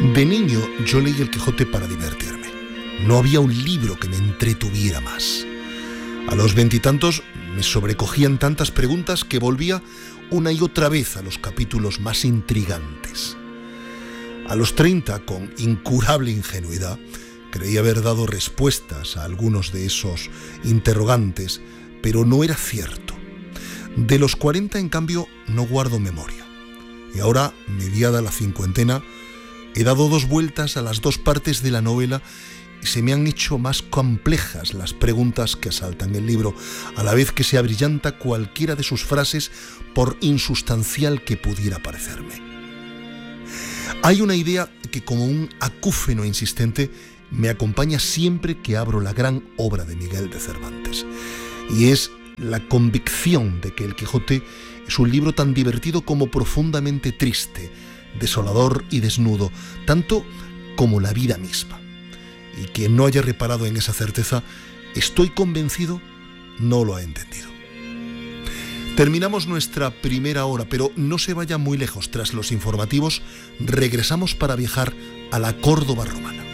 De niño yo leí El Quijote para divertirme. No había un libro que me entretuviera más. A los veintitantos me sobrecogían tantas preguntas que volvía una y otra vez a los capítulos más intrigantes. A los 30, con incurable ingenuidad, creí haber dado respuestas a algunos de esos interrogantes, pero no era cierto. De los 40, en cambio, no guardo memoria. Y ahora, mediada la cincuentena, he dado 2 vueltas a las 2 partes de la novela y se me han hecho más complejas las preguntas que asaltan el libro, a la vez que se abrillanta cualquiera de sus frases, por insustancial que pudiera parecerme. Hay una idea que, como un acúfeno insistente, me acompaña siempre que abro la gran obra de Miguel de Cervantes, y es la convicción de que El Quijote es un libro tan divertido como profundamente triste, desolador y desnudo, tanto como la vida misma. Y quien no haya reparado en esa certeza, estoy convencido, no lo ha entendido. Terminamos nuestra primera hora, pero no se vaya muy lejos. Tras los informativos, regresamos para viajar a la Córdoba romana.